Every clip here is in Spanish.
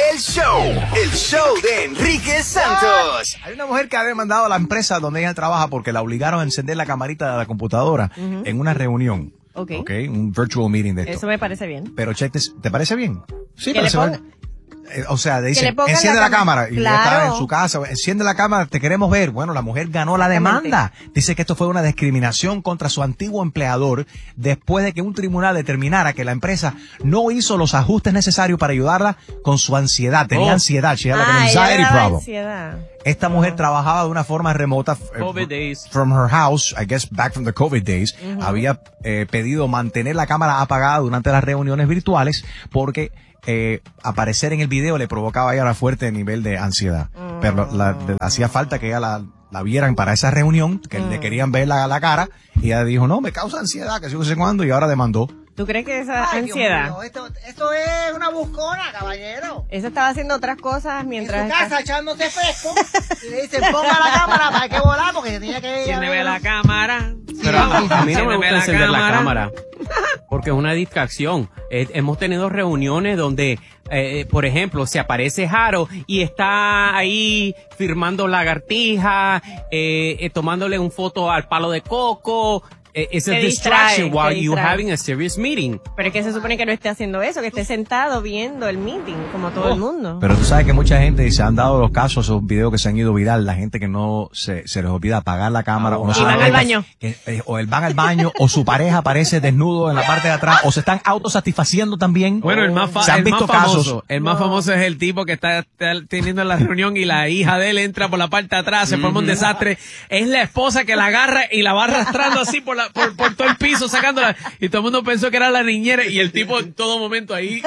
El show de Enrique Santos. Hay una mujer que ha demandado a la empresa donde ella trabaja porque la obligaron a encender la camarita de la computadora en una reunión. Okay. Un virtual meeting de esto. Eso me parece bien. Pero ¿te parece bien? Sí, que parece bien. O sea, le dicen, enciende la cámara. Y ella está en su casa, enciende la cámara, te queremos ver. Bueno, la mujer ganó la demanda. Dice que esto fue una discriminación contra su antiguo empleador después de que un tribunal determinara que la empresa no hizo los ajustes necesarios para ayudarla con su ansiedad. Tenía ansiedad. She had like an anxiety problem. Ansiedad. Esta mujer trabajaba de una forma remota from her house, I guess back from the COVID days. Había pedido mantener la cámara apagada durante las reuniones virtuales porque aparecer en el video le provocaba a ella un fuerte nivel de ansiedad. Pero hacía falta que ella la vieran para esa reunión, que le querían ver la cara, y ella dijo, no, me causa ansiedad, que sé cuándo, y ahora demandó. ¿Tú crees que esa ansiedad? Esto es una buscona, caballero. Ella estaba haciendo otras cosas mientras... En su casa echándose fresco, y le dicen, ponga la cámara para que volar, porque se tenía que... Enciéndeme la cámara. Pero a mí no me gusta encender la cámara, porque es una distracción. Hemos tenido reuniones donde, por ejemplo, se aparece Jaro y está ahí firmando lagartija, tomándole un foto al palo de coco. It's a distraction while you're having a serious meeting. Pero es que se supone que no esté haciendo eso, que esté sentado viendo el meeting, como todo el mundo. Pero tú sabes que mucha gente, se han dado los casos, esos videos que se han ido viral, la gente que no se les olvida apagar la cámara. O no y van al baño. O van al baño, o su pareja aparece desnudo en la parte de atrás, o se están autosatisfaciendo también. Bueno, el más famoso es el tipo que está teniendo la reunión y la hija de él entra por la parte de atrás, se forma un desastre. Es la esposa que la agarra y la va arrastrando así por todo el piso, sacándola. Y todo el mundo pensó que era la niñera y el tipo en todo momento ahí,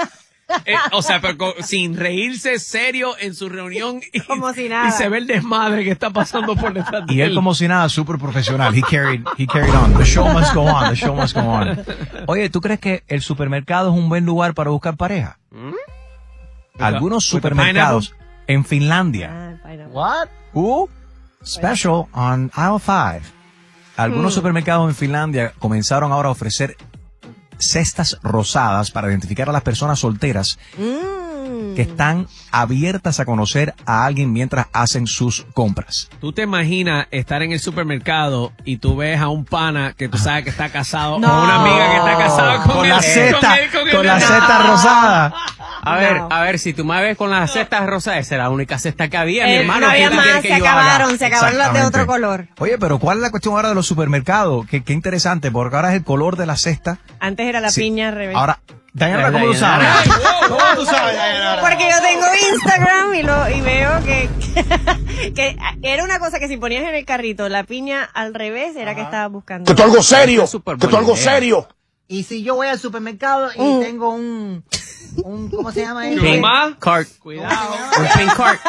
pero sin reírse, serio en su reunión. Como si nada. Y se ve el desmadre que está pasando por detrás de él. Y él como si nada, súper profesional. He carried on. The show must go on. Oye, ¿tú crees que el supermercado es un buen lugar para buscar pareja? Algunos supermercados en Finlandia. Special on aisle 5. Algunos supermercados en Finlandia comenzaron ahora a ofrecer cestas rosadas para identificar a las personas solteras que están abiertas a conocer a alguien mientras hacen sus compras. ¿Tú te imaginas estar en el supermercado y tú ves a un pana que tú sabes que está casado o una amiga que está casada con la cesta rosada? A ver, si tú me ves con las cestas rosadas, esa era la única cesta que había, mi hermano. No había más, se acabaron las de otro color. Oye, pero ¿cuál es la cuestión ahora de los supermercados? Qué interesante, porque ahora es el color de la cesta. Antes era la piña al revés. Ahora, Diana, ¿cómo tú sabes? ¿Cómo tú sabes, Diana? Porque yo tengo Instagram y veo que era una cosa que si ponías en el carrito la piña al revés era que estabas buscando. Que tú algo serio. Y si yo voy al supermercado y tengo un ¿cómo se llama eso? Pink cart. Cuidado. Un pink cart.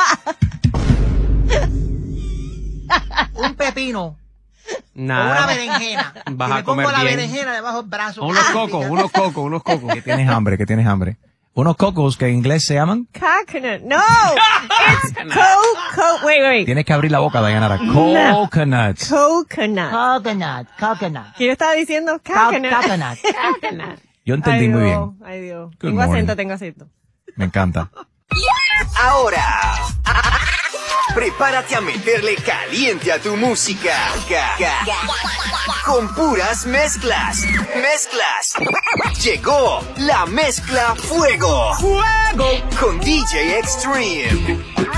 Un pepino. Nada. O una berenjena. Vas y a me pongo comer la bien. berenjena debajo del brazo. Unos cocos. Que tienes hambre. Unos cocos que en inglés se llaman. Coconut. No, it's coconut. Wait. Tienes que abrir la boca, Dayanara. Coconut. Coconut. ¿Quién estaba diciendo? Coconut. Yo entendí muy bien. Ay, Dios. Good Tengo morning. acento. Me encanta. Ahora, prepárate a meterle caliente a tu música. Con puras mezclas. Llegó la mezcla Fuego. Con DJ Extreme.